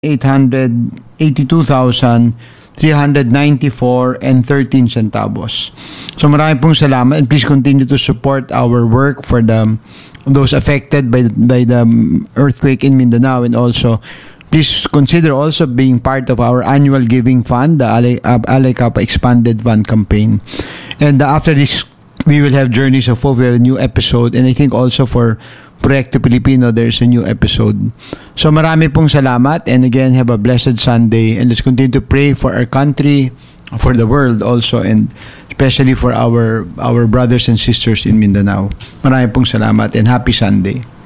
1,882,394.13 So marami pong salamat, and please continue to support our work for those affected by the earthquake in Mindanao, and also please consider also being part of our annual giving fund, the Alay Kappa Expanded Fund campaign. And after this, we will have Journeys of Hope. We have a new episode, and I think also for Proyekto Pilipino, there's a new episode. So marami pong salamat, and again, have a blessed Sunday, and let's continue to pray for our country, for the world also, and especially for our brothers and sisters in Mindanao. Marami pong salamat, and happy Sunday.